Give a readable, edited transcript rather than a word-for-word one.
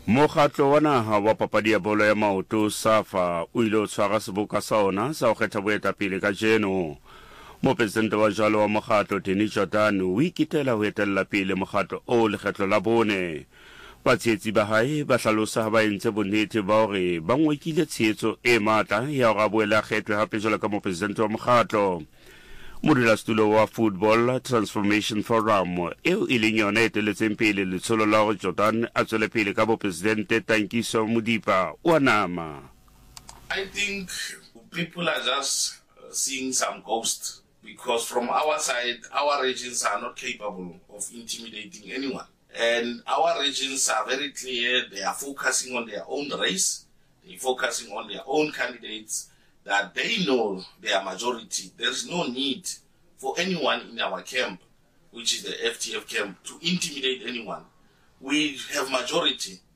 Mokgatlo wa naha wa papadi ya bolo ya maoto SAFA o ile o tshwara seboka sa ona sa ho kgetha boetapele ka jeno. Mopresidente wa jalo wa mokgatlo Danny Jordaan o ikitela ho etella pele mokgatlo o lekgetlo la bone. Batshehetsi ba hae ba hlalosa ba entse bonnete ba hore ba ngwekile tshehetso e matla ya hore a boele a kgethwe hape jwalo ka mopresidente wa mokgatlo. Modulasetulo wa Football Transformation Forum eo e leng yona e eteletseng pele letsholo la hore Jordaan a tswele pele ka bopresidente Tankiso Modipa o nama. I think people are just seeing some ghosts because from our side, our regions are not capable of intimidating anyone. And our regions are very clear. They are focusing on their own race. They're focusing on their own candidates that they know they are majority. There is no need for anyone in our camp, which is the FTF camp, to intimidate anyone. We have majority.